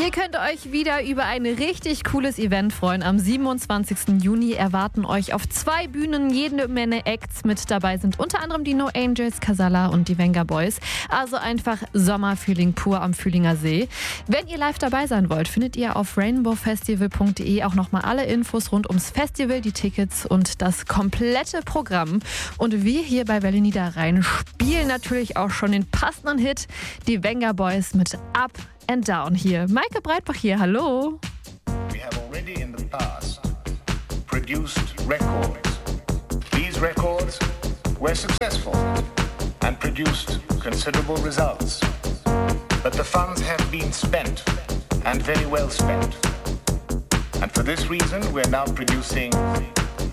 Ihr könnt euch wieder über ein richtig cooles Event freuen. Am 27. Juni erwarten euch auf 2 Bühnen jede Menge Acts. Mit dabei sind unter anderem die No Angels, Casala und die Venga Boys. Also einfach Sommerfeeling pur am Fühlinger See. Wenn ihr live dabei sein wollt, findet ihr auf rainbowfestival.de auch nochmal alle Infos rund ums Festival, die Tickets und das komplette Programm. Und wir hier bei Welle Niederrhein spielen natürlich auch schon den passenden Hit, die Venga Boys mit Up and Down hier. Maike Breitbach hier, hallo. We have already in the past produced records. These records were successful and produced considerable results. But the funds have been spent and very well spent. And for this reason, we're now producing